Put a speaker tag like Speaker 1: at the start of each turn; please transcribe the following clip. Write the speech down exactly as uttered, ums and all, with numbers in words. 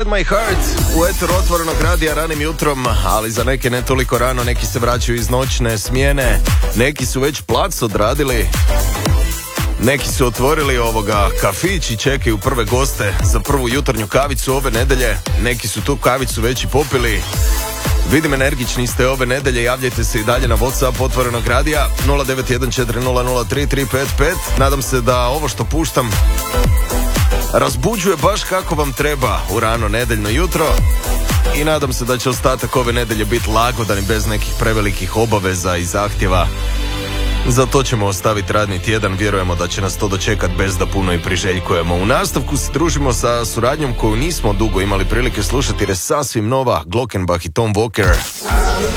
Speaker 1: My Heart u eteru otvorenog radija ranim jutrom, ali za neke ne toliko rano, neki se vraćaju iz noćne smjene, neki su već plac odradili, neki su otvorili ovoga kafić i čekaju prve goste za prvu jutarnju kavicu ove nedelje, neki su tu kavicu već i popili. Vidim, energični ste ove nedelje, javljajte se i dalje na WhatsApp otvorenog radija nula devet jedan četiri nula nula tri tri pet pet. Nadam se da ovo što puštam razbuđuje baš kako vam treba u rano nedeljno jutro i nadam se da će ostatak ove nedelje biti lagodan i bez nekih prevelikih obaveza i zahtjeva. Za to ćemo ostaviti radni tjedan, vjerujemo da će nas to dočekat bez da puno i priželjkujemo. U nastavku se družimo sa suradnjom koju nismo dugo imali prilike slušati jer je sasvim nova, Glockenbach i Tom Walker.